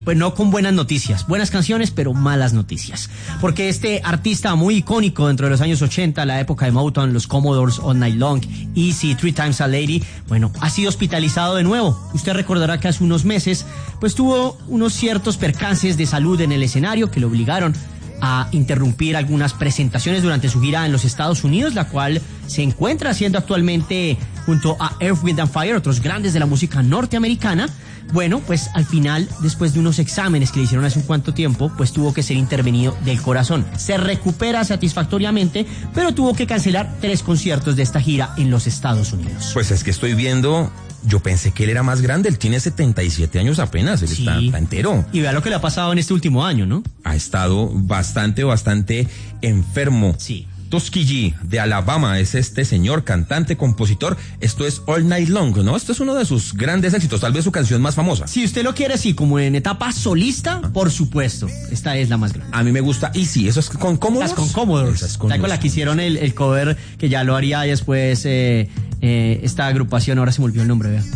Pues no con buenas noticias, buenas canciones, pero malas noticias. Porque este artista muy icónico dentro de los años 80, la época de Motown, los Commodores, All Night Long, Easy, Three Times a Lady, bueno, ha sido hospitalizado de nuevo. Usted recordará que hace unos meses, pues tuvo unos ciertos percances de salud en el escenario que lo obligaron a interrumpir algunas presentaciones durante su gira en los Estados Unidos, la cual se encuentra haciendo actualmente junto a Earth, Wind and Fire, otros grandes de la música norteamericana. Bueno, pues al final, después de unos exámenes que le hicieron hace un cuanto tiempo, pues tuvo que ser intervenido del corazón. Se recupera satisfactoriamente, pero tuvo que cancelar 3 conciertos de esta gira en los Estados Unidos. Pues es que estoy viendo, yo pensé que él era más grande, él tiene 77 años apenas, él Sí. está entero. Y vea lo que le ha pasado en este último año, ¿no? Ha estado bastante enfermo. Sí. Tuskegee de Alabama es este señor, cantante, compositor. Esto es All Night Long, ¿no? Esto es uno de sus grandes éxitos, tal vez su canción más famosa. Si usted lo quiere así, como en etapa solista, por supuesto, esta es la más grande. A mí me gusta Easy, eso es con Commodores. Las con Commodores, Esas con tal con la que hicieron el cover, que ya lo haría después esta agrupación, ahora se me olvidó el nombre, vea.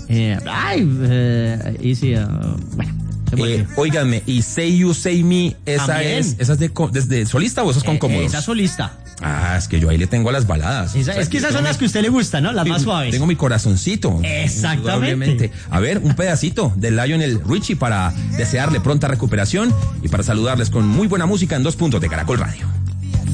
Bueno. Óiganme, y Say You, Say Me, esa es desde solista o eso es con Commodores. Esa solista. Ah, es que yo ahí le tengo a las baladas. Es que esas son las que a usted le gustan, ¿no? Las más suaves. Tengo mi corazoncito. Exactamente. A ver, un pedacito de Lionel Richie para desearle pronta recuperación y para saludarles con muy buena música en 2 puntos de Caracol Radio.